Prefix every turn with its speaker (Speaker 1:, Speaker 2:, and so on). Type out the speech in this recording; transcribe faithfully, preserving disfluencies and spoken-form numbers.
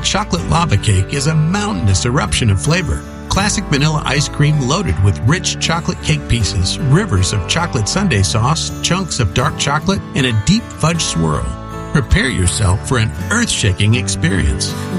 Speaker 1: chocolate lava cake is a mountainous eruption of flavor. Classic vanilla ice cream loaded with rich chocolate cake pieces, rivers of chocolate sundae sauce, chunks of dark chocolate, and a deep fudge swirl. Prepare yourself for an earth-shaking experience.